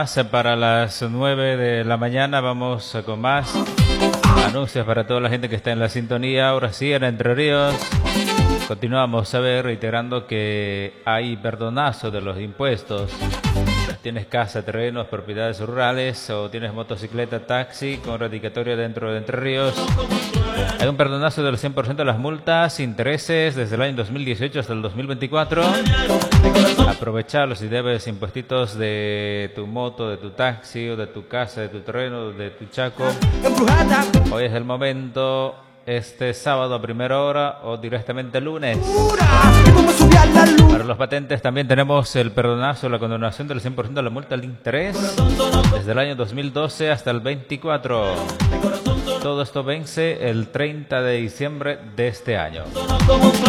Para las 9 de la mañana vamos con más anuncios para toda la gente que está en la sintonía. Ahora sí, en Entre Ríos. Continuamos reiterando que hay perdonazo de los impuestos. Tienes casa, terrenos, propiedades rurales o tienes motocicleta, taxi con radicatorio dentro de Entre Ríos. Hay un perdonazo del 100% de las multas, intereses desde el año 2018 hasta el 2024. Aprovecharlo si debes impuestitos de tu moto, de tu taxi, o de tu casa, de tu terreno, de tu chaco. Hoy es el momento, este sábado a primera hora o directamente lunes. Para los patentes también tenemos el perdonazo, la condonación del 100% de la multa al interés desde el año 2012 hasta el 24. Todo esto vence el 30 de diciembre de este año.